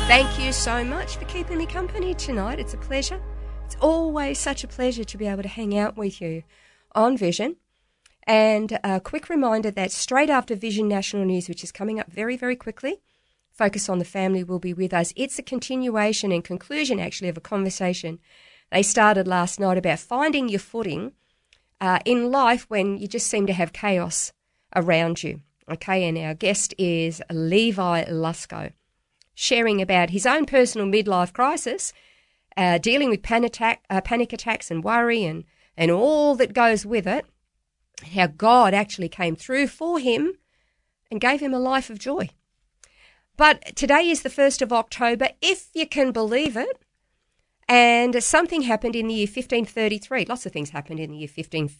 Thank you so much for keeping me company tonight. It's a pleasure. It's always such a pleasure to be able to hang out with you on Vision. And a quick reminder that straight after Vision National News, which is coming up very, very quickly, Focus on the Family will be with us. It's a continuation and conclusion, actually, of a conversation they started last night about finding your footing in life when you just seem to have chaos around you. Okay, and our guest is Levi Lusko, sharing about his own personal midlife crisis, dealing with panic attacks and worry and all that goes with it, how God actually came through for him and gave him a life of joy. But today is the 1st of October, if you can believe it, and something happened in the year 1533. Lots of things happened in the year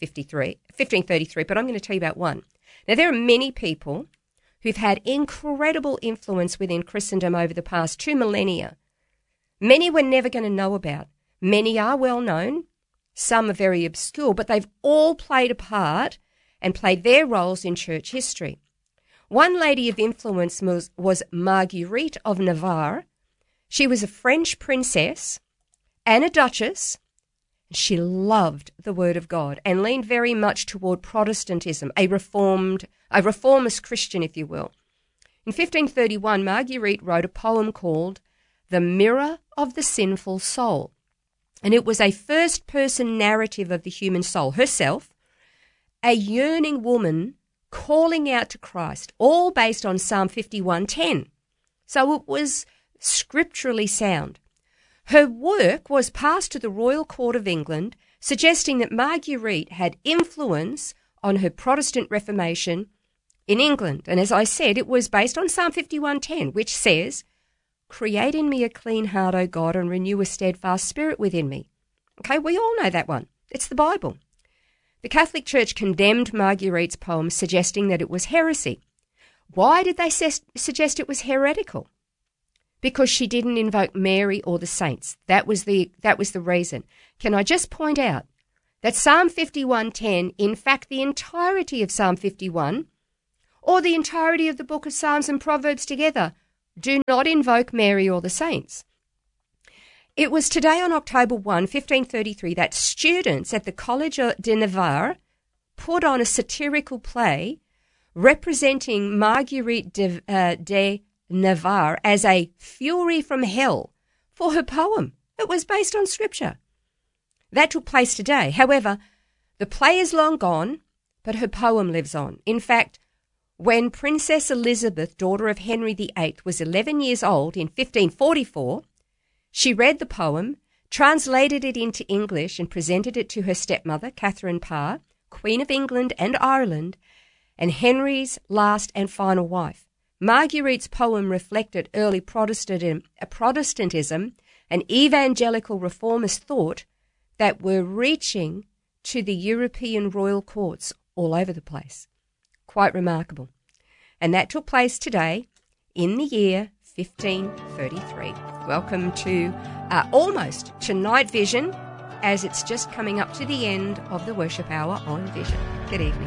1533, but I'm going to tell you about one. Now, there are many people who've had incredible influence within Christendom over the past 2 millennia. Many we're never going to know about. Many are well known. Some are very obscure, but they've all played a part and played their roles in church history. One lady of influence was Marguerite of Navarre. She was a French princess and a duchess. She loved the Word of God and leaned very much toward Protestantism, a reformist Christian, if you will. In 1531, Marguerite wrote a poem called The Mirror of the Sinful Soul, and it was a first-person narrative of the human soul, herself, a yearning woman calling out to Christ, all based on Psalm 51:10. So it was scripturally sound. Her work was passed to the Royal Court of England, suggesting that Marguerite had influence on her Protestant Reformation in England. And as I said, it was based on Psalm 51:10, which says, "Create in me a clean heart, O God, and renew a steadfast spirit within me." Okay, we all know that one. It's the Bible. The Catholic Church condemned Marguerite's poem, suggesting that it was heresy. Why did they suggest it was heretical? Because she didn't invoke Mary or the saints. That was the reason. Can I just point out that Psalm 51:10, in fact, the entirety of Psalm 51, or the entirety of the book of Psalms and Proverbs together, do not invoke Mary or the saints. It was today on October 1, 1533, that students at the College de Navarre put on a satirical play representing Marguerite de Navarre as a fury from hell for her poem. It was based on scripture. That took place today. However, the play is long gone, but her poem lives on. In fact, when Princess Elizabeth, daughter of Henry VIII, was 11 years old in 1544, she read the poem, translated it into English, and presented it to her stepmother, Catherine Parr, Queen of England and Ireland, and Henry's last and final wife. Marguerite's poem reflected early Protestantism and evangelical reformist thought that were reaching to the European royal courts all over the place. Quite remarkable. And that took place today in the year 1533. Welcome to almost to Night Vision, as it's just coming up to the end of the worship hour on Vision. Good evening.